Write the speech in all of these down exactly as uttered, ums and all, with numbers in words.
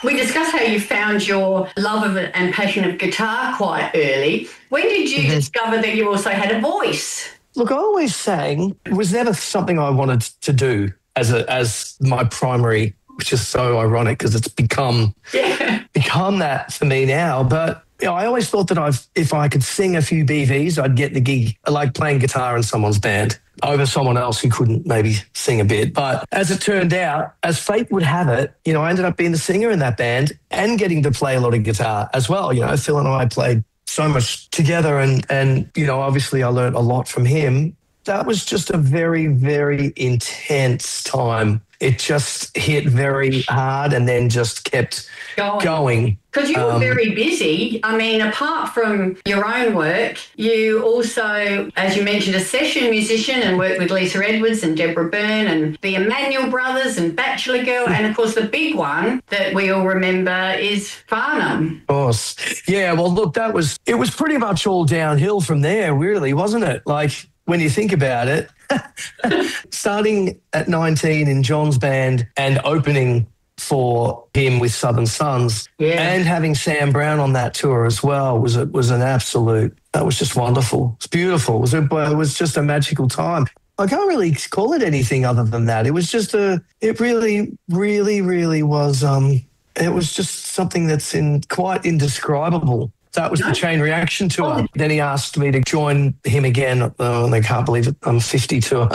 we discussed how you found your love of it and passion of guitar quite early. When did you mm-hmm. discover that you also had a voice? Look, I always sang. It was never something I wanted to do as a as my primary, which is so ironic because it's become yeah. become that for me now. But you know, I always thought that I've if I could sing a few B Vs, I'd get the gig. I like playing guitar in someone's band over someone else who couldn't maybe sing a bit. But as it turned out, as fate would have it, you know, I ended up being the singer in that band and getting to play a lot of guitar as well. You know, Phil and I played so much together and, and, you know, obviously I learned a lot from him. That was just a very, very intense time. It just hit very hard and then just kept going. Because you were um, very busy. I mean, apart from your own work, you also, as you mentioned, a session musician and worked with Lisa Edwards and Deborah Byrne and the Emmanuel Brothers and Bachelor Girl. And, of course, the big one that we all remember is Farnham. Of course. Yeah, well, look, that was, it was pretty much all downhill from there, really, wasn't it? Like, when you think about it, starting at nineteen in John's band and opening for him with Southern Sons yeah. and having Sam Brown on that tour as well was a, was an absolute, that was just wonderful. It's beautiful. It was, a, it was just a magical time. I can't really call it anything other than that. It was just a, it really, really, really was, um, it was just something that's in quite indescribable. That was the Chain Reaction tour. Oh. Then he asked me to join him again. Oh, and I can't believe it. I'm fifty tour.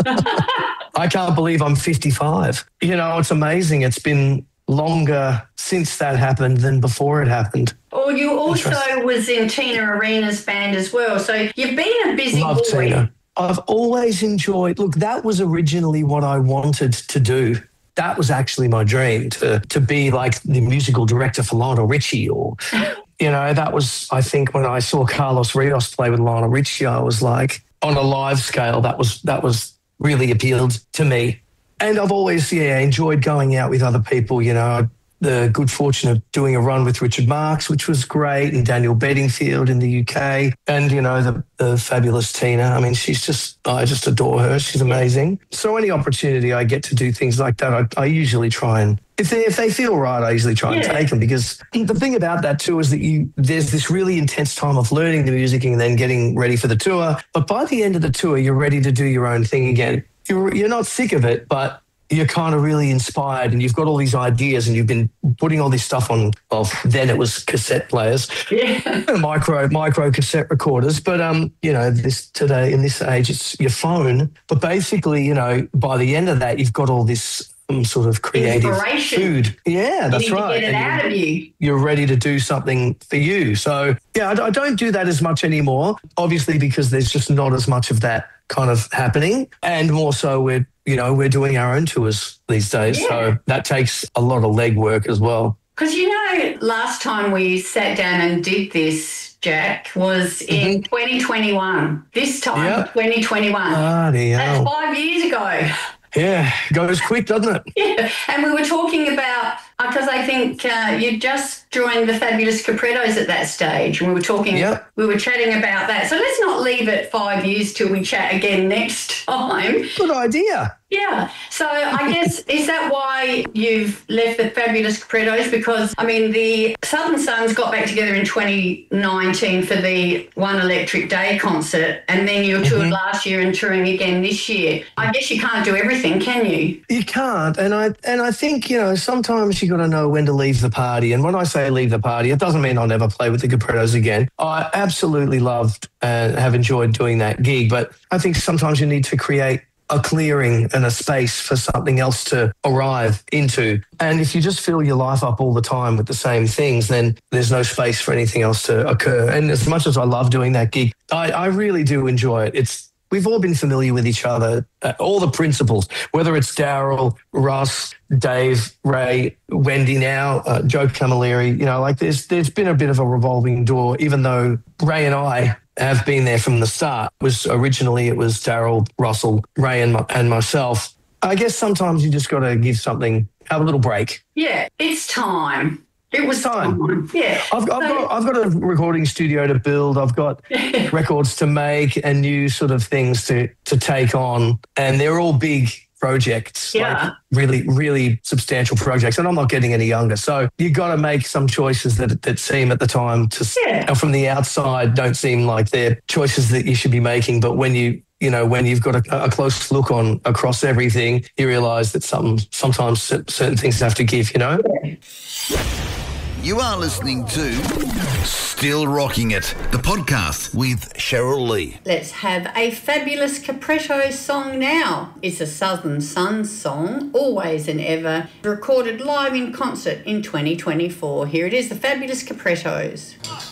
I can't believe I'm fifty-five. You know, it's amazing. It's been longer since that happened than before it happened. Oh, you also was in Tina Arena's band as well. So you've been a busy Love boy. Tina. I've always enjoyed, look, that was originally what I wanted to do. That was actually my dream, to to be like the musical director for Lionel Richie or... You know, that was, I think, when I saw Carlos Rios play with Lionel Richie, I was like, on a live scale, that was that was really appealed to me. And I've always, yeah, enjoyed going out with other people. You know, the good fortune of doing a run with Richard Marx, which was great, and Daniel Bedingfield in the U K, and, you know, the, the fabulous Tina. I mean, she's just, I just adore her. She's amazing. So any opportunity I get to do things like that, I, I usually try and, If they, if they feel right, I usually try and yeah. take them, because the thing about that too is that you there's this really intense time of learning the music and then getting ready for the tour. But by the end of the tour, you're ready to do your own thing again. You're you're not sick of it, but you're kind of really inspired and you've got all these ideas and you've been putting all this stuff on, well, then it was cassette players, yeah. micro micro cassette recorders. But, um, you know, this today, in this age, it's your phone. But basically, you know, by the end of that, you've got all this um, sort of creative food. Yeah, that's you need right. To get it and out of you. You're ready to do something for you. So, yeah, I, I don't do that as much anymore, obviously, because there's just not as much of that kind of happening. And more so we're, you know, we're doing our own tours these days. Yeah. So that takes a lot of legwork as well. Because, you know, last time we sat down and did this, Jack, was in mm-hmm. twenty twenty-one. This time, yep. twenty twenty-one. Bloody hell. That's five years ago. Yeah, goes quick, doesn't it? Yeah, and we were talking about, because I think uh, you just joined the Fabulous Caprettos at that stage, and we were talking, yep. we were chatting about that. So let's not leave it five years till we chat again next time. Good idea. Yeah. So I guess, is that why you've left the Fabulous Caprettos? Because, I mean, the Southern Sons got back together in twenty nineteen for the One Electric Day concert, and then you toured mm-hmm. last year and touring again this year. I guess you can't do everything, can you? You can't. And I and I think, you know, sometimes you got to know when to leave the party. And when I say leave the party, it doesn't mean I'll never play with the Caprettos again. I absolutely loved and have enjoyed doing that gig. But I think sometimes you need to create a clearing and a space for something else to arrive into. And if you just fill your life up all the time with the same things, then there's no space for anything else to occur. And as much as I love doing that gig, I, I really do enjoy it. It's We've all been familiar with each other, uh, all the principals, whether it's Daryl, Russ, Dave, Ray, Wendy now, uh, Joe Camilleri, you know, like there's there's been a bit of a revolving door, even though Ray and I have been there from the start. It was originally it was Daryl, Russell, Ray and, my, and myself. I guess sometimes you just got to give something, have a little break. Yeah, it's time. It was time. time. Yeah. I've, I've, got, I've got a recording studio to build. I've got records to make and new sort of things to, to take on. And they're all big projects, Yeah. like really, really substantial projects. And I'm not getting any younger. So you got to make some choices that that seem at the time to, Yeah. and from the outside, don't seem like they're choices that you should be making. But when you, you know, when you've got a, a close look on across everything, you realise that some sometimes certain things have to give, you know? Yeah. You are listening to Still Rocking It, the podcast with Cheryl Lee. Let's have a fabulous Capricho song now. It's a Southern Suns song, Always and Ever, recorded live in concert in twenty twenty-four. Here it is, the Fabulous Caprichos.